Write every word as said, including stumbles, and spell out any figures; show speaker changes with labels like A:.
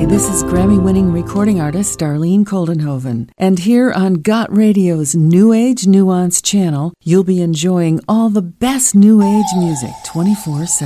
A: this is Grammy-winning recording artist Darlene Koldenhoven. And here on Got Radio's New Age Nuance channel, you'll be enjoying all the best New Age music twenty-four seven.